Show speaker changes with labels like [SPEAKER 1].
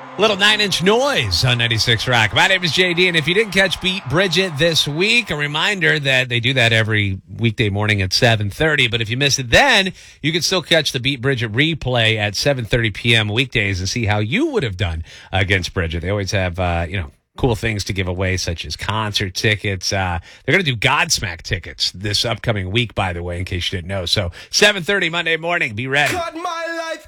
[SPEAKER 1] Little 9-inch Noise on 96 Rock. My name is JD, and if you didn't catch Beat Bridget this week, a reminder that they do that every weekday morning at 7:30. But if you missed it then, you can still catch the Beat Bridget replay at 7:30 p.m. weekdays and see how you would have done against Bridget. They always have, cool things to give away, such as concert tickets. They're going to do Godsmack tickets this upcoming week, by the way, in case you didn't know. So 7:30 Monday morning. Be ready.
[SPEAKER 2] Cut my life